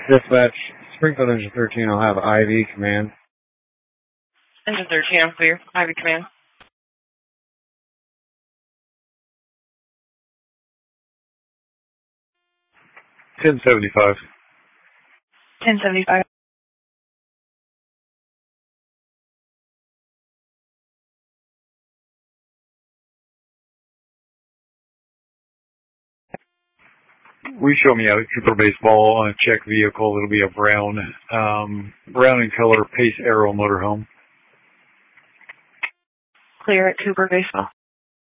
Dispatch, Springfield Engine 13, I'll have IV command. Engine 13, I'm clear. IV command. $10.75. $10.75. We show me out at Cooper Baseball on a check vehicle. It'll be a brown in color Pace Aero motorhome. Clear at Cooper Baseball.